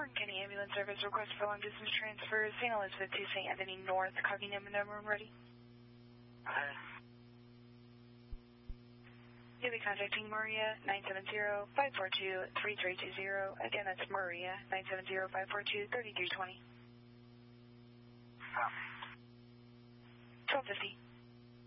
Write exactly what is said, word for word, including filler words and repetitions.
Morgan County Ambulance Service request for long distance transfer, Saint Elizabeth to Saint Anthony North, copy number number when ready. Uh, You'll be contacting Maria, nine seven zero, five four two, three three two zero. Again, that's Maria, nine seven zero, five four two, three three two zero. copy. twelve fifty.